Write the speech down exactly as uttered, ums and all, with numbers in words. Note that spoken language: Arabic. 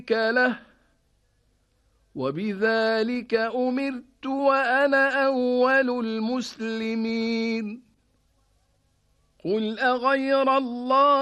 له وبذلك أمرت وأنا أول المسلمين قل أغير الله